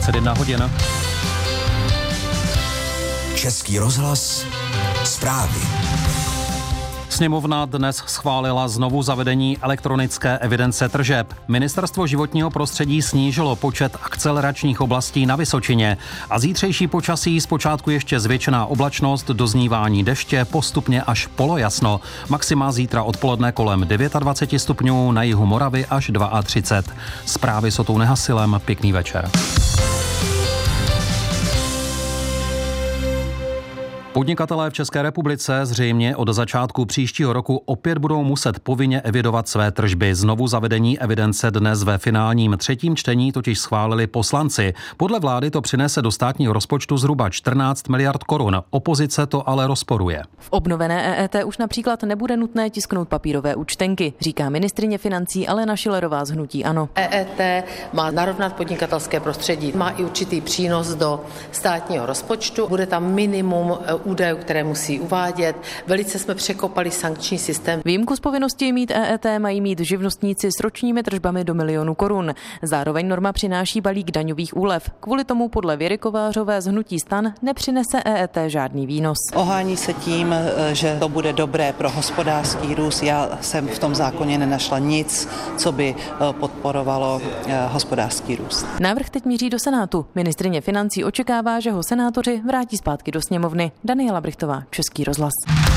21 hodin. Český rozhlas, zprávy. Sněmovna dnes schválila znovu zavedení elektronické evidence tržeb. Ministerstvo životního prostředí snížilo počet akceleračních oblastí na Vysočině a zítřejší počasí zpočátku ještě zvětšená oblačnost, doznívání deště, postupně až polojasno. Maxima zítra odpoledne kolem 29 stupňů, na jihu Moravy až 32. Zprávy s Otou Nehasilem, pěkný večer. Podnikatelé v České republice zřejmě od začátku příštího roku opět budou muset povinně evidovat své tržby. Znovu zavedení evidence dnes ve finálním třetím čtení totiž schválili poslanci. Podle vlády to přinese do státního rozpočtu zhruba 14 miliard korun. Opozice to ale rozporuje. V obnovené EET už například nebude nutné tisknout papírové účtenky, říká ministryně financí Alena Schillerová z hnutí ANO. EET má narovnat podnikatelské prostředí, má i určitý přínos do státního rozpočtu. Bude tam minimum údajů, které musí uvádět. Velice jsme překopali sankční systém. Výjimku z povinnosti mít EET mají mít živnostníci s ročními tržbami do 1 milionu korun. Zároveň norma přináší balík daňových úlev. Kvůli tomu podle Věry Kovářové z hnutí STAN nepřinese EET žádný výnos. Ohání se tím, že to bude dobré pro hospodářský růst. Já jsem v tom zákoně nenašla nic, co by podporovalo hospodářský růst. Návrh teď míří do Senátu. Ministryně financí očekává, že ho senátoři vrátí zpátky do sněmovny. Daniela Brichtová, Český rozhlas.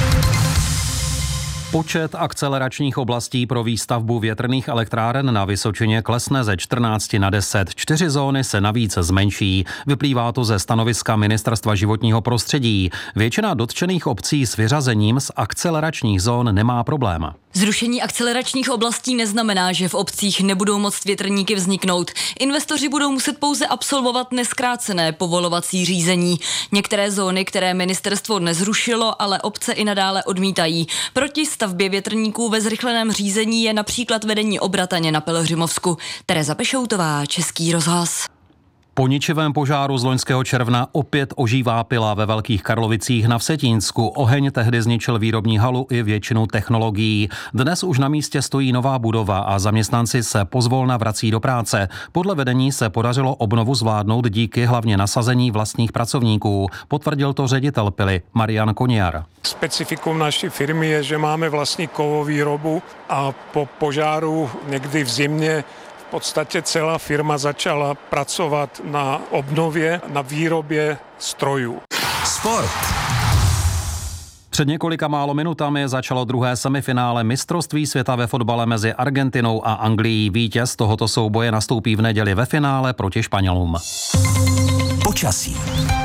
Počet akceleračních oblastí pro výstavbu větrných elektráren na Vysočině klesne ze 14 na 10. 4 zóny se navíc zmenší. Vyplývá to ze stanoviska Ministerstva životního prostředí. Většina dotčených obcí s vyřazením z akceleračních zón nemá problém. Zrušení akceleračních oblastí neznamená, že v obcích nebudou moct větrníky vzniknout. Investoři budou muset pouze absolvovat nezkrácené povolovací řízení. Některé zóny, které ministerstvo nezrušilo, ale obce i nadále odmítají. Proti stavbě větrníků ve zrychleném řízení je například vedení Obrataně na Pelhřimovsku. Tereza Pešoutová, Český rozhlas. Po ničivém požáru z loňského června opět ožívá pila ve Velkých Karlovicích na Vsetínsku. Oheň tehdy zničil výrobní halu i většinu technologií. Dnes už na místě stojí nová budova a zaměstnanci se pozvolna vrací do práce. Podle vedení se podařilo obnovu zvládnout díky hlavně nasazení vlastních pracovníků. Potvrdil to ředitel pily Marian Koniar. Specifikum naší firmy je, že máme vlastní kovovýrobu a po požáru někdy v zimě v podstatě celá firma začala pracovat na obnově, na výrobě strojů. Sport. Před několika málo minutami začalo druhé semifinále mistrovství světa ve fotbale mezi Argentinou a Anglií. Vítěz tohoto souboje nastoupí v neděli ve finále proti Španělům. Počasí.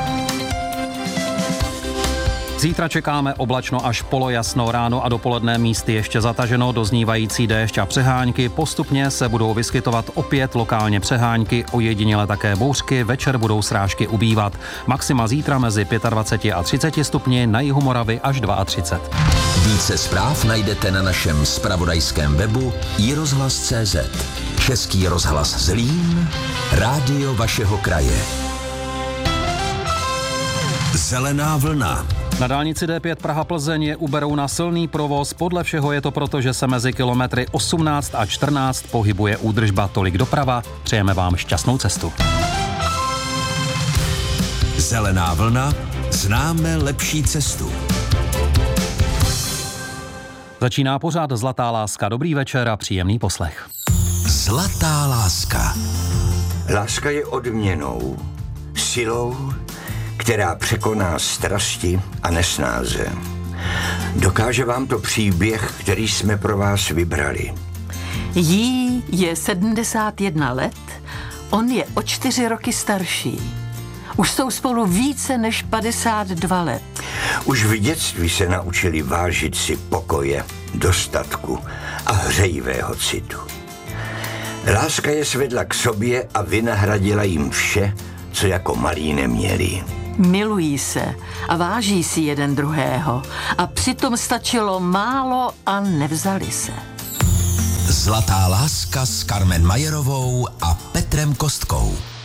Zítra čekáme oblačno až polojasno, ráno a dopoledne místy ještě zataženo, doznívající déšť a přehánky. Postupně se budou vyskytovat opět lokálně přehánky, ojediněle také bouřky, večer budou srážky ubývat. Maxima zítra mezi 25 a 30 stupni, na jihu Moravy až 32. Více zpráv najdete na našem zpravodajském webu iRozhlas.cz. Český rozhlas Zlín, rádio vašeho kraje. Zelená vlna. Na dálnici D5 Praha-Plzeň je u Berouna silný provoz. Podle všeho je to proto, že se mezi kilometry 18 a 14 pohybuje údržba. Tolik doprava. Přejeme vám šťastnou cestu. Zelená vlna. Známe lepší cestu. Začíná pořád Zlatá láska. Dobrý večer a příjemný poslech. Zlatá láska. Láska je odměnou, silou, která překoná strasti a nesnáze. Dokáže vám to příběh, který jsme pro vás vybrali. Jí je 71 let, on je o 4 roky starší. Už jsou spolu více než 52 let. Už v dětství se naučili vážit si pokoje, dostatku a hřejivého citu. Láska je svedla k sobě a vynahradila jim vše, co jako malí neměli. Milují se a váží si jeden druhého a přitom stačilo málo a nevzali se. Zlatá láska s Carmen Majerovou a Petrem Kostkou.